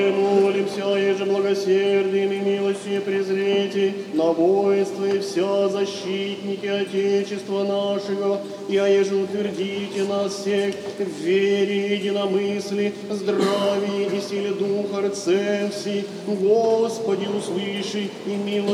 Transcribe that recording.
Молимся, еже благосердием и милостью презрите на воинство и вся защитники Отечества нашего, и еже утвердите нас всех в вере, единомыслии, здравии и силе Духа Рцем Господи, услыши и милостью.